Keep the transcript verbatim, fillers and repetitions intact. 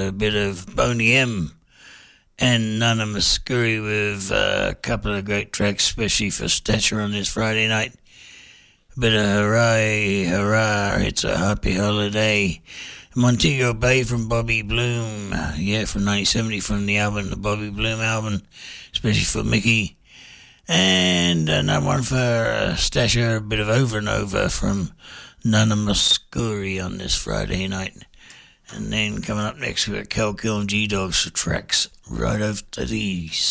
a bit of Boney M and Nana Muscuri with a couple of great tracks, especially for Stature on this Friday night. A bit of hooray, hurrah, it's a happy holiday. Montego Bay from Bobby Bloom, yeah, from nineteen seventy, from the album, the Bobby Bloom album, especially for Mickey. And another one for uh, Stasher, a bit of Over and Over from Nana Muscuri on this Friday night. And then coming up next, we've got Cal Kill and G-Dogs for tracks right over to these.